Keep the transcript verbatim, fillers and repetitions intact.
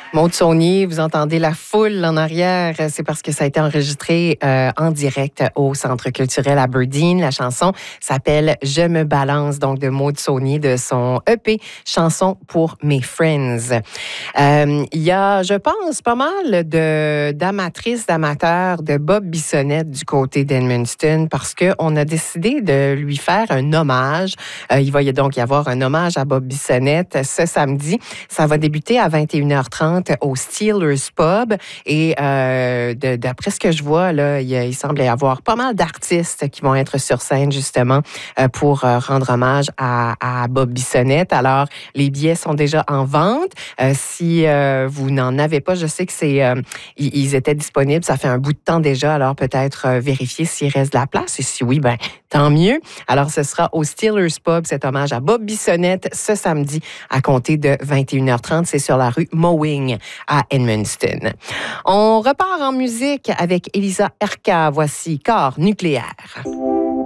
Maud Saunier, vous entendez la foule en arrière, c'est parce que ça a été enregistré euh, en direct au Centre culturel Aberdeen. La chanson s'appelle « Je me balance », donc de Maud Saunier, de son E P « Chanson pour mes friends ». Euh, il y a, je pense, pas mal de, d'amatrices, d'amateurs de Bob Bissonnette du côté d'Edmundston parce qu'on a décidé de lui faire un hommage. Euh, il va y donc y avoir un hommage à Bob Bissonnette ce samedi. Ça va débuter à vingt et une heures trente au Steelers Pub. Et euh, de, d'après ce que je vois, là, il, il semble y avoir pas mal d'artistes qui vont être sur scène, justement, euh, pour euh, rendre hommage à, à Bob Bissonnette. Alors, les billets sont déjà en vente. Euh, si euh, vous n'en avez pas, je sais que c'est euh, ils, ils étaient disponibles. Ça fait un bout de temps déjà. Alors, peut-être euh, vérifier s'il reste de la place. Et si oui, ben tant mieux. Alors, ce sera au Steelers Pub, cet hommage à Bob Bissonnette, ce samedi, à compter de vingt et une heures trente. C'est sur la rue Mowing à Edmundston. On repart en musique avec Elisa Erka. Voici Corps nucléaire.